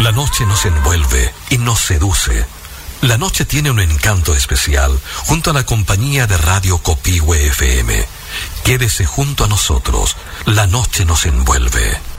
La noche nos envuelve y nos seduce. La noche tiene un encanto especial junto a la compañía de Radio Copihue FM. Quédese junto a nosotros. La noche nos envuelve.